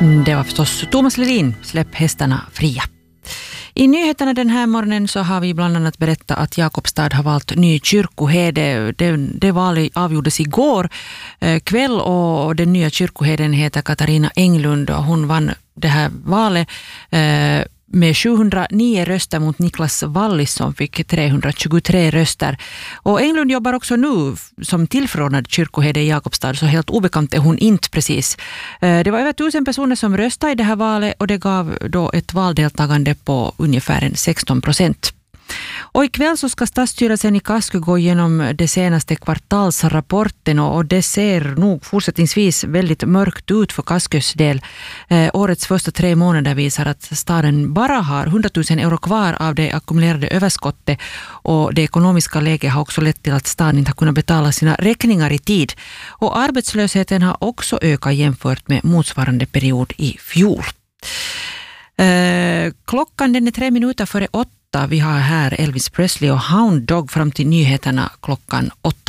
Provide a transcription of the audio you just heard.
Det var förstås Thomas Ledin, släpp hästarna fria. I nyheterna den här morgonen så har vi bland annat berättat att Jakobstad har valt ny kyrkoherde. Det valet avgjordes igår kväll och den nya kyrkoherden heter Katarina Englund och hon vann det här valet med 709 röster mot Niklas Wallis som fick 323 röster. Och Englund jobbar också nu som tillförordnad kyrkoherde i Jakobstad, så helt obekant är hon inte precis. Det var över 1000 personer som röstade i det här valet och det gav då ett valdeltagande på ungefär 16%. Och ikväll så ska Stadsstyrelsen i Kaskö gå igenom det senaste kvartalsrapporten och det ser nog fortsättningsvis väldigt mörkt ut för Kaskös del. Årets första 3 månader visar att staden bara har 100 000 euro kvar av det ackumulerade överskottet och det ekonomiska läget har också lett till att staden inte har kunnat betala sina räkningar i tid. Och arbetslösheten har också ökat jämfört med motsvarande period i fjol. Klockan den är 3 minuter före 8. Vi har här Elvis Presley och Hound Dog fram till nyheterna klockan 8.